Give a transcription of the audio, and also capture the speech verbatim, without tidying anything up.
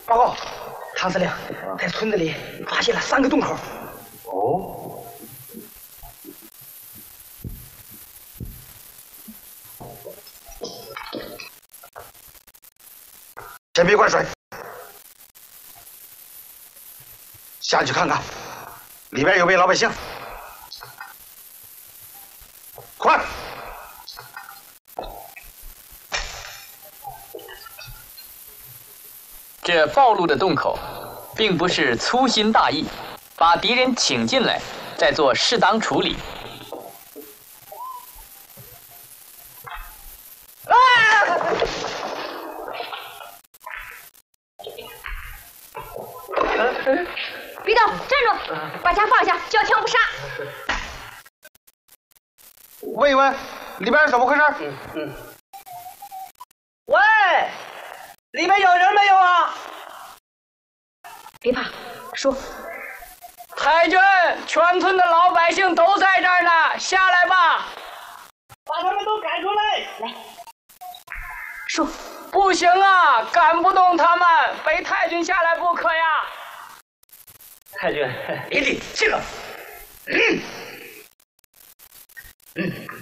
报告，唐司令，在村子里发现了三个洞口。 哦。先别灌水，下去看看，里边有没有老百姓。快！ 这暴露的洞口，并不是粗心大意，把敌人请进来，再做适当处理。 啊！ 别动，站住！把枪放下，交枪不杀。 问一问，里边是怎么回事？ 嗯嗯。喂，里面有人没有啊？ 别怕，说。 太君，全村的老百姓都在这儿呢，下来吧，把他们都赶出来。 来，说。 不行啊，赶不动他们，非太君下来不可呀。太君，别理这个。嗯嗯。